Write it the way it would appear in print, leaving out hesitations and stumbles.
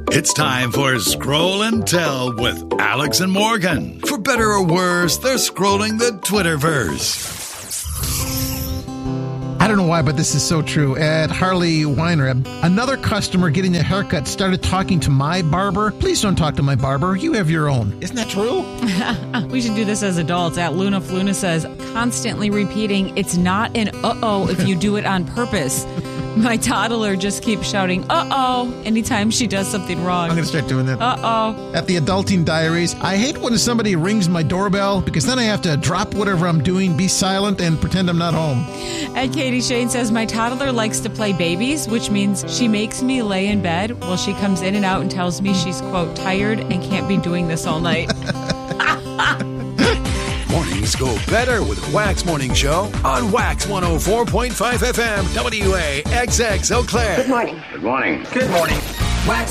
It's time for Scroll and Tell with Alex and Morgan. For better or worse, they're scrolling the Twitterverse. I don't know why, but this is so true. At Harley Weiner, another customer getting a haircut started talking to my barber. Please don't talk to my barber. You have your own. Isn't that true? We should do this as adults. At Luna Fluna says, constantly repeating, it's not an uh-oh if you do it on purpose. My toddler just keeps shouting, uh-oh, anytime she does something wrong. I'm going to start doing that. Uh-oh. At the Adulting Diaries, I hate when somebody rings my doorbell because then I have to drop whatever I'm doing, be silent, and pretend I'm not home. And Katie Shane says, my toddler likes to play babies, which means she makes me lay in bed while she comes in and out and tells me she's, quote, tired and can't be doing this all night. Mornings go better with Wax Morning Show on Wax 104.5 FM, WAXX Eau Claire. Good morning. Good morning. Good morning. Wax